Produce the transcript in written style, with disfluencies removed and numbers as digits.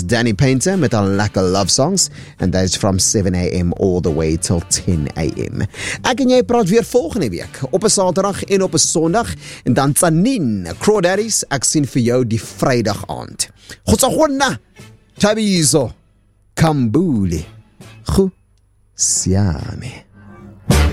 Danny Painter met al lekker love songs, and that is from 7 a.m. all the way till 10 a.m. Ek en jy praat weer volgende week, op 'n Saterdag en op 'n Sondag, en dan Tanin, Crawdaddies, ek sien vir jou die Vrydag aand. Gotsagonna, Tabizo, Kambuli, Siame.